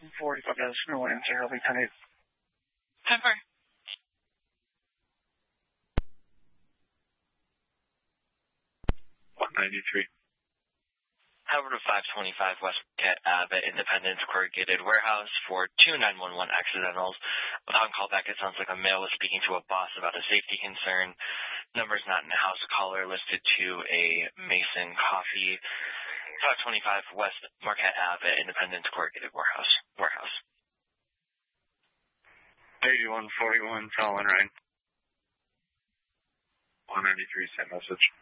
45 decimal answer, I'll be 10-8. 10-4. Over to 525 West Marquette Ave, Independence Corrugated Warehouse for 2911 accidentals. Upon callback, it sounds like a male was speaking to a boss about a safety concern. Number's not in the house. Caller listed to a Mason Coffee. 525 West Marquette Ave, Independence Corrugated Warehouse. 8141, Solon Ryan. 193, same message.